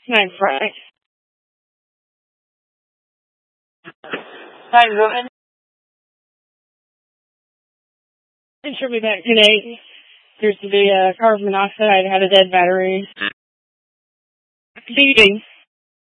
Hi, Frank. Hi, Ruben. It should be back today. Appears to be carbon monoxide had a dead battery. Feeding.